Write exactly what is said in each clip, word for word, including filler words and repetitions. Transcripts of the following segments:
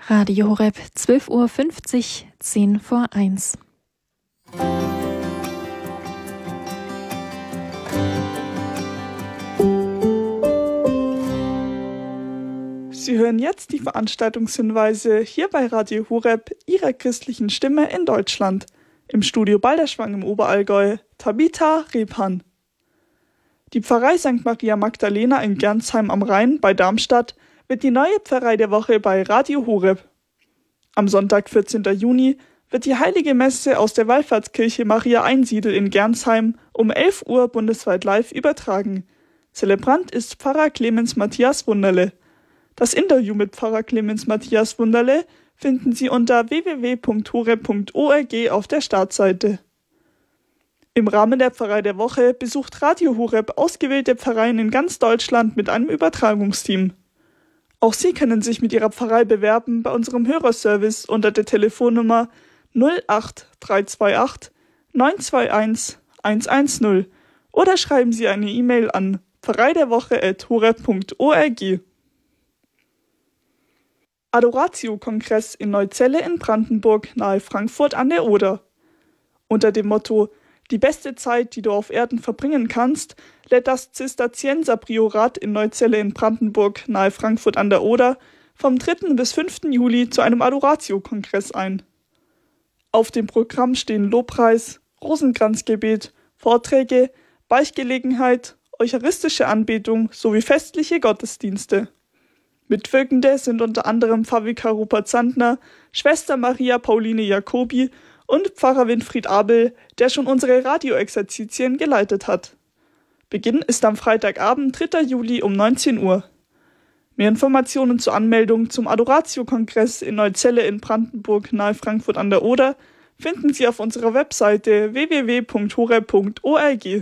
Radio Horeb, zwölf Uhr fünfzig, zehn vor eins. Sie hören jetzt die Veranstaltungshinweise hier bei Radio Horeb, Ihrer christlichen Stimme in Deutschland. Im Studio Balderschwang im Oberallgäu, Tabitha Rebhan. Die Pfarrei Sankt Maria Magdalena in Gernsheim am Rhein bei Darmstadt wird die neue Pfarrei der Woche bei Radio Horeb. Am Sonntag, vierzehnten Juni, wird die Heilige Messe aus der Wallfahrtskirche Maria Einsiedel in Gernsheim um elf Uhr bundesweit live übertragen. Zelebrant ist Pfarrer Clemens Matthias Wunderle. Das Interview mit Pfarrer Clemens Matthias Wunderle finden Sie unter w w w punkt horeb punkt org auf der Startseite. Im Rahmen der Pfarrei der Woche besucht Radio Horeb ausgewählte Pfarreien in ganz Deutschland mit einem Übertragungsteam. Auch Sie können sich mit Ihrer Pfarrei bewerben bei unserem Hörerservice unter der Telefonnummer null acht drei zwei acht neun zwei eins eins eins null oder schreiben Sie eine E-Mail an pfarreiderwoche at horeb punkt org. Adoratio-Kongress in Neuzelle in Brandenburg nahe Frankfurt an der Oder. Unter dem Motto »Die beste Zeit, die du auf Erden verbringen kannst«, lädt das Zisterzienserpriorat in Neuzelle in Brandenburg nahe Frankfurt an der Oder vom dritten bis fünften Juli zu einem Adoratio-Kongress ein. Auf dem Programm stehen Lobpreis, Rosenkranzgebet, Vorträge, Beichtgelegenheit, eucharistische Anbetung sowie festliche Gottesdienste. Mitwirkende sind unter anderem Pfarrvikar Rupert Sandner, Schwester Maria Pauline Jacobi und Pfarrer Winfried Abel, der schon unsere Radioexerzitien geleitet hat. Beginn ist am Freitagabend, dritten Juli um neunzehn Uhr. Mehr Informationen zur Anmeldung zum Adoratio-Kongress in Neuzelle in Brandenburg nahe Frankfurt an der Oder finden Sie auf unserer Webseite w w w punkt horeb punkt org.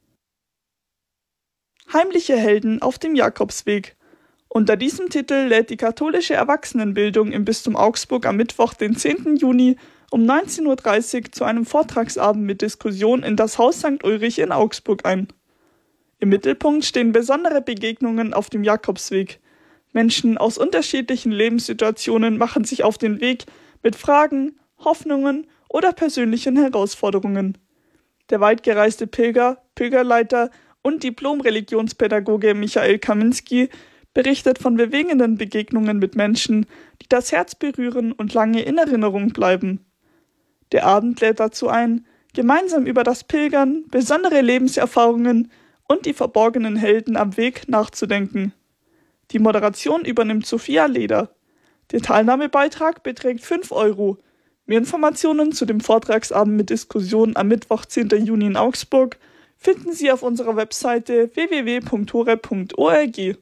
Heimliche Helden auf dem Jakobsweg. Unter diesem Titel lädt die katholische Erwachsenenbildung im Bistum Augsburg am Mittwoch, den zehnten Juni um neunzehn Uhr dreißig zu einem Vortragsabend mit Diskussion in das Haus Sankt Ulrich in Augsburg ein. Im Mittelpunkt stehen besondere Begegnungen auf dem Jakobsweg. Menschen aus unterschiedlichen Lebenssituationen machen sich auf den Weg mit Fragen, Hoffnungen oder persönlichen Herausforderungen. Der weitgereiste Pilger, Pilgerleiter und Diplom-Religionspädagoge Michael Kaminski berichtet von bewegenden Begegnungen mit Menschen, die das Herz berühren und lange in Erinnerung bleiben. Der Abend lädt dazu ein, gemeinsam über das Pilgern, besondere Lebenserfahrungen und die verborgenen Helden am Weg nachzudenken. Die Moderation übernimmt Sophia Leder. Der Teilnahmebeitrag beträgt fünf Euro. Mehr Informationen zu dem Vortragsabend mit Diskussion am Mittwoch, zehnten Juni in Augsburg finden Sie auf unserer Webseite w w w punkt horeb punkt org.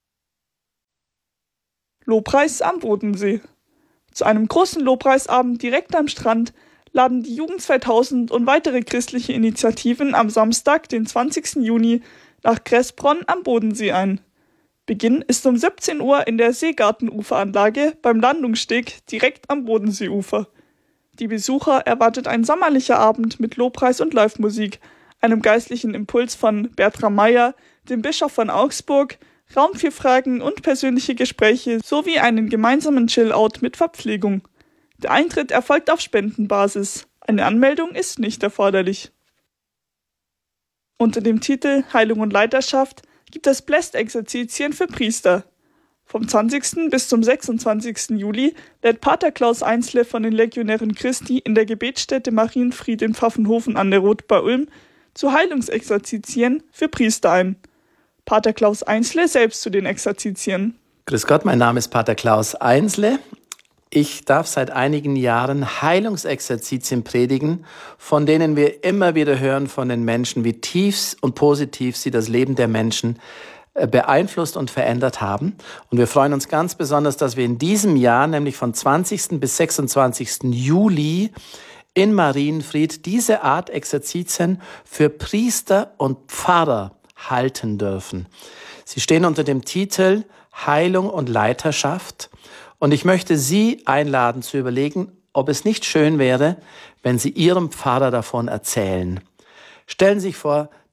Lobpreis am Bodensee. Zu einem großen Lobpreisabend direkt am Strand laden die Jugend zweitausend und weitere christliche Initiativen am Samstag, den zwanzigsten Juni, nach Kressbronn am Bodensee ein. Beginn ist um siebzehn Uhr in der Seegartenuferanlage beim Landungssteg direkt am Bodenseeufer. Die Besucher erwartet ein sommerlicher Abend mit Lobpreis und Live-Musik, einem geistlichen Impuls von Bertram Meyer, dem Bischof von Augsburg, Raum für Fragen und persönliche Gespräche sowie einen gemeinsamen Chill-Out mit Verpflegung. Der Eintritt erfolgt auf Spendenbasis. Eine Anmeldung ist nicht erforderlich. Unter dem Titel Heilung und Leiterschaft gibt es Bläst-Exerzitien für Priester. Vom zwanzigsten bis zum sechsundzwanzigsten Juli lädt Pater Klaus Einsle von den Legionären Christi in der Gebetsstätte Marienfried in Pfaffenhofen an der Roth bei Ulm zu Heilungsexerzitien für Priester ein. Pater Klaus Einsle selbst zu den Exerzitien. Grüß Gott, mein Name ist Pater Klaus Einsle. Ich darf seit einigen Jahren Heilungsexerzitien predigen, von denen wir immer wieder hören von den Menschen, wie tief und positiv sie das Leben der Menschen beeinflusst und verändert haben. Und wir freuen uns ganz besonders, dass wir in diesem Jahr, nämlich von zwanzigsten bis sechsundzwanzigsten Juli in Marienfried, diese Art Exerzitien für Priester und Pfarrer halten dürfen. Sie stehen unter dem Titel Heilung und Leiterschaft. Und ich möchte Sie einladen zu überlegen, ob es nicht schön wäre, wenn Sie Ihrem Pfarrer davon erzählen. Stellen Sie sich vor,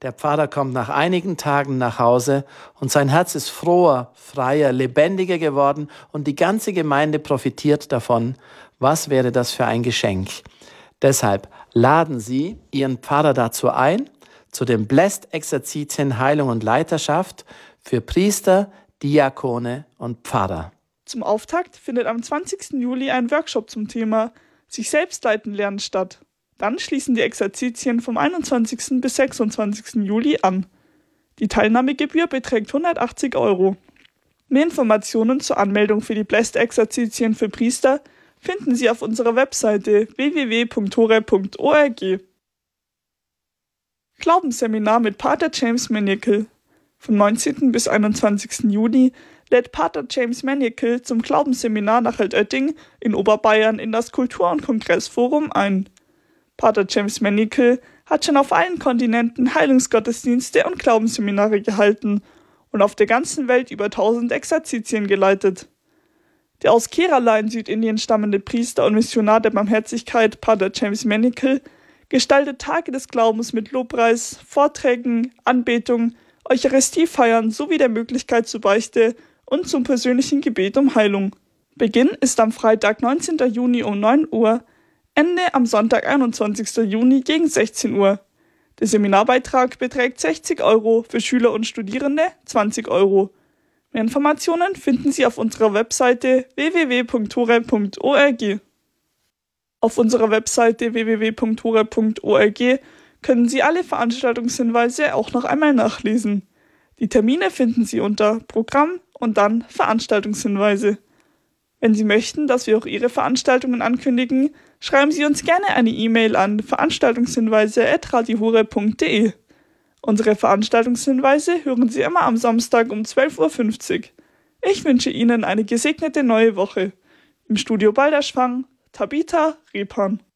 Der Pfarrer kommt nach einigen Tagen nach Hause und sein Herz ist froher, freier, lebendiger geworden und die ganze Gemeinde profitiert davon. Was wäre das für ein Geschenk? Deshalb laden Sie Ihren Pfarrer dazu ein, zu den Blessed-Exerzitien Heilung und Leiterschaft für Priester, Diakone und Pfarrer. Zum Auftakt findet am zwanzigsten Juli ein Workshop zum Thema Sich selbst leiten lernen statt. Dann schließen die Exerzitien vom einundzwanzigsten bis sechsundzwanzigsten Juli an. Die Teilnahmegebühr beträgt hundertachtzig Euro. Mehr Informationen zur Anmeldung für die Blessed-Exerzitien für Priester finden Sie auf unserer Webseite w w w punkt horeb punkt org. Glaubensseminar mit Pater James Maniacal. Vom neunzehnten bis einundzwanzigsten Juni lädt Pater James Maniacal zum Glaubensseminar nach Altötting in Oberbayern in das Kultur- und Kongressforum ein. Pater James Maniacal hat schon auf allen Kontinenten Heilungsgottesdienste und Glaubensseminare gehalten und auf der ganzen Welt über tausend Exerzitien geleitet. Der aus Kerala in Südindien stammende Priester und Missionar der Barmherzigkeit, Pater James Maniacal, gestaltet Tage des Glaubens mit Lobpreis, Vorträgen, Anbetung, Eucharistiefeiern sowie der Möglichkeit zur Beichte und zum persönlichen Gebet um Heilung. Beginn ist am Freitag, neunzehnten Juni um neun Uhr, Ende am Sonntag, einundzwanzigsten Juni gegen sechzehn Uhr. Der Seminarbeitrag beträgt sechzig Euro, für Schüler und Studierende zwanzig Euro. Mehr Informationen finden Sie auf unserer Webseite w w w punkt horeb punkt org. Auf unserer Webseite w w w punkt horeb punkt org können Sie alle Veranstaltungshinweise auch noch einmal nachlesen. Die Termine finden Sie unter Programm und dann Veranstaltungshinweise. Wenn Sie möchten, dass wir auch Ihre Veranstaltungen ankündigen, schreiben Sie uns gerne eine E-Mail an veranstaltungshinweise at radio horeb punkt de. Unsere Veranstaltungshinweise hören Sie immer am Samstag um zwölf Uhr fünfzig. Ich wünsche Ihnen eine gesegnete neue Woche. Im Studio Balderschwang, Tabitha Repan.